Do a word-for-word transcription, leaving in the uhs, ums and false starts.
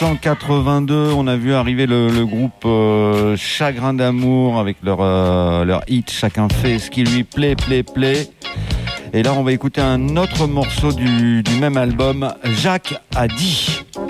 cent quatre-vingt-deux, on a vu arriver le, le groupe euh, Chagrin d'amour avec leur, euh, leur hit « Chacun fait ce qui lui plaît, plaît, plaît ». Et là, on va écouter un autre morceau du, du même album, Jacques a dit.